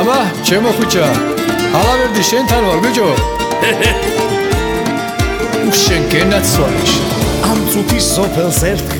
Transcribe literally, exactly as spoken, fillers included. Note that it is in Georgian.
მამა, ჩემო ხუჩა, ალავერდი შენთან ვარ, ბიჭო. უშენ გენაცვალიშ. ამ წუთის სოფელს ერთხელ